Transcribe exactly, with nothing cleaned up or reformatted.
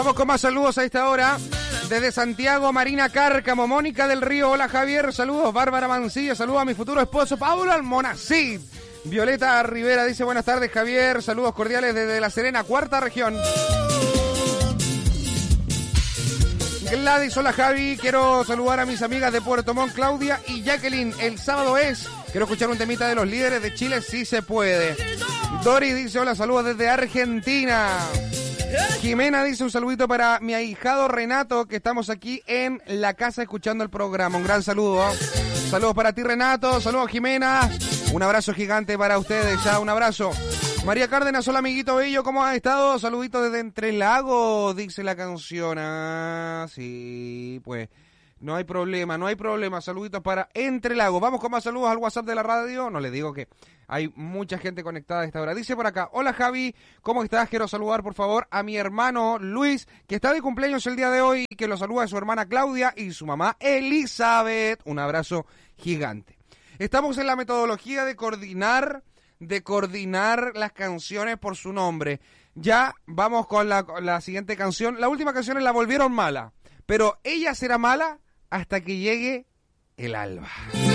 Vamos con más saludos a esta hora. Desde Santiago, Marina Cárcamo, Mónica del Río, hola Javier, saludos. Bárbara Mancilla, saludos a mi futuro esposo Paulo Almonacid. Violeta Rivera dice buenas tardes Javier, saludos cordiales desde La Serena, cuarta región. Gladys, hola Javi, quiero saludar a mis amigas de Puerto Montt, Claudia y Jacqueline. El sábado es, quiero escuchar un temita de los líderes de Chile, si se puede. Dori dice hola, saludos desde Argentina. Jimena dice un saludito para mi ahijado Renato, que estamos aquí en la casa escuchando el programa. Un gran saludo. Saludos para ti Renato, saludos Jimena. Un abrazo gigante para ustedes, ya un abrazo. María Cárdenas, hola amiguito bello, ¿cómo has estado? Saludito desde Entre Lagos, dice la canción. Ah, sí, pues no hay problema, no hay problema. Saluditos para Entre Lagos. Vamos con más saludos al WhatsApp de la radio. No les digo que hay mucha gente conectada a esta hora. Dice por acá, hola Javi, ¿cómo estás? Quiero saludar por favor a mi hermano Luis, que está de cumpleaños el día de hoy, que lo saluda a su hermana Claudia y su mamá Elizabeth. Un abrazo gigante. Estamos en la metodología de coordinar, de coordinar las canciones por su nombre. Ya vamos con la, con la siguiente canción. La última canción la volvieron mala, pero ella será mala hasta que llegue el alba.